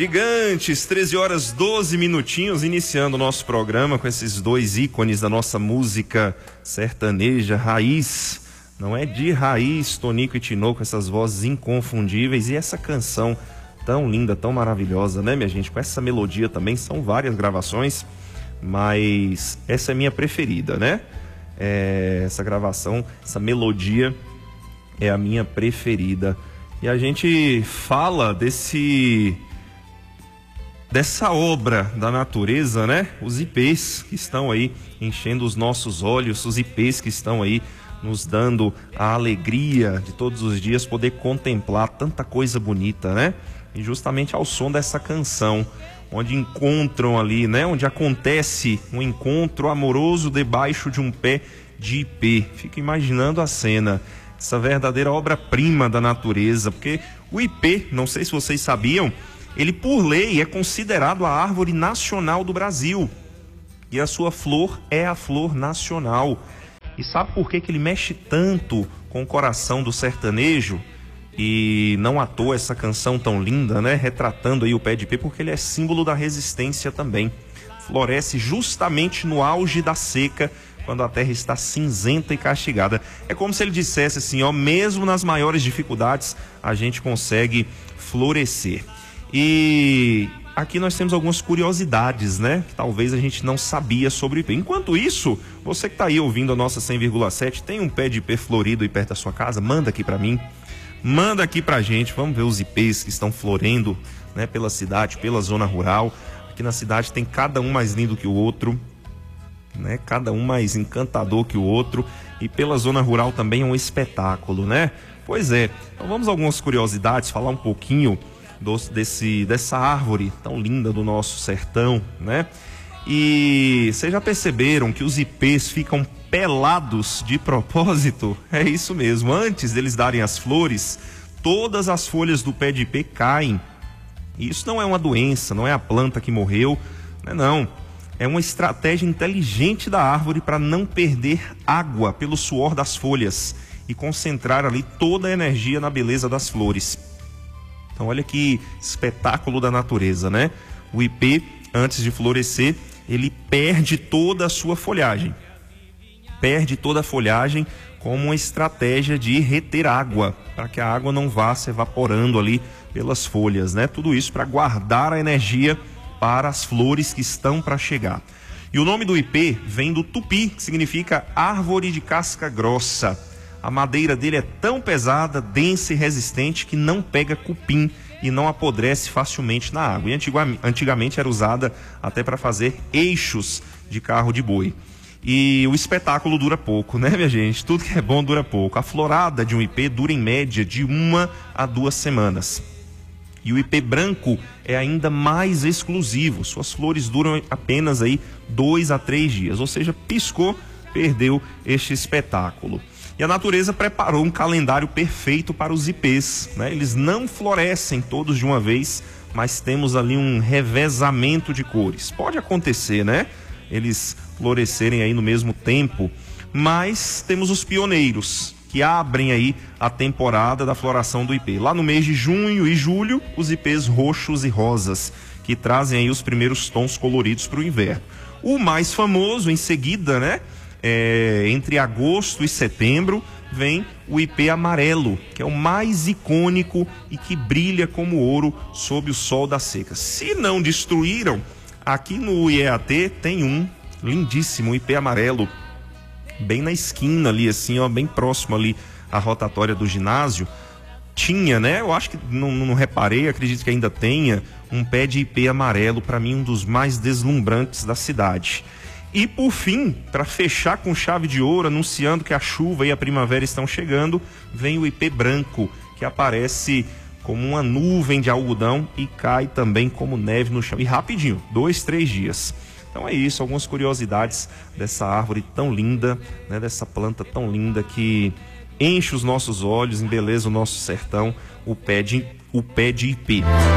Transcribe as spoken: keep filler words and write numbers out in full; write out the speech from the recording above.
Gigantes, treze horas doze minutinhos, iniciando o nosso programa com esses dois ícones da nossa música sertaneja raiz. Não é de raiz, Tonico e Tinoco, essas vozes inconfundíveis e essa canção tão linda, tão maravilhosa, né, minha gente? Com essa melodia também, são várias gravações, mas essa é minha preferida, né? É, essa gravação, essa melodia é a minha preferida. E a gente fala desse... dessa obra da natureza, né? Os ipês que estão aí enchendo os nossos olhos, os ipês que estão aí nos dando a alegria de todos os dias poder contemplar tanta coisa bonita, né? E justamente ao som dessa canção, onde encontram ali, né? Onde acontece um encontro amoroso debaixo de um pé de ipê. Fico imaginando a cena, essa verdadeira obra-prima da natureza, porque o ipê, não sei se vocês sabiam, ele, por lei, é considerado a árvore nacional do Brasil. E a sua flor é a flor nacional. E sabe por que que ele mexe tanto com o coração do sertanejo? E não à toa essa canção tão linda, né? Retratando aí o pé de ipê, porque ele é símbolo da resistência também. Floresce justamente no auge da seca, quando a terra está cinzenta e castigada. É como se ele dissesse assim, ó, mesmo nas maiores dificuldades, a gente consegue florescer. E aqui nós temos algumas curiosidades, né? Que talvez a gente não sabia sobre o ipê. Enquanto isso, você que está aí ouvindo a nossa cem vírgula sete, tem um pé de ipê florido aí perto da sua casa? Manda aqui para mim. Manda aqui pra gente. Vamos ver os ipês que estão florendo, né, pela cidade, pela zona rural. Aqui na cidade tem cada um mais lindo que o outro, né? Cada um mais encantador que o outro. E pela zona rural também é um espetáculo, né? Pois é. Então vamos a algumas curiosidades, falar um pouquinho Desse, dessa árvore tão linda do nosso sertão, né? E vocês já perceberam que os ipês ficam pelados de propósito? É isso mesmo, antes deles darem as flores, todas as folhas do pé de ipê caem. E isso não é uma doença, não é a planta que morreu, né? Não, é uma estratégia inteligente da árvore para não perder água pelo suor das folhas e concentrar ali toda a energia na beleza das flores. Então olha que espetáculo da natureza, né? O ipê, antes de florescer, ele perde toda a sua folhagem. Perde toda a folhagem como uma estratégia de reter água, para que a água não vá se evaporando ali pelas folhas, né? Tudo isso para guardar a energia para as flores que estão para chegar. E o nome do ipê vem do tupi, que significa árvore de casca grossa. A madeira dele é tão pesada, densa e resistente que não pega cupim e não apodrece facilmente na água. E antigamente era usada até para fazer eixos de carro de boi. E o espetáculo dura pouco, né, minha gente? Tudo que é bom dura pouco. A florada de um ipê dura em média de uma a duas semanas. E o ipê branco é ainda mais exclusivo. Suas flores duram apenas aí dois a três dias. Ou seja, piscou, perdeu este espetáculo. E a natureza preparou um calendário perfeito para os ipês, né? Eles não florescem todos de uma vez, mas temos ali um revezamento de cores. Pode acontecer, né? Eles florescerem aí no mesmo tempo, mas temos os pioneiros, que abrem aí a temporada da floração do ipê. Lá no mês de junho e julho, os ipês roxos e rosas, que trazem aí os primeiros tons coloridos para o inverno. O mais famoso, em seguida, né? É, entre agosto e setembro, vem o ipê amarelo, que é o mais icônico e que brilha como ouro sob o sol da seca. Se não destruíram, aqui no I E A T tem um lindíssimo, um ipê amarelo, bem na esquina ali, assim, ó, bem próximo ali à rotatória do ginásio. Tinha, né? Eu acho que não, não reparei, acredito que ainda tenha um pé de ipê amarelo, para mim um dos mais deslumbrantes da cidade. E por fim, para fechar com chave de ouro, anunciando que a chuva e a primavera estão chegando, vem o ipê branco, que aparece como uma nuvem de algodão e cai também como neve no chão. E rapidinho, dois, três dias. Então é isso, algumas curiosidades dessa árvore tão linda, né, dessa planta tão linda que enche os nossos olhos, embeleza o nosso sertão, o pé de, o pé de ipê.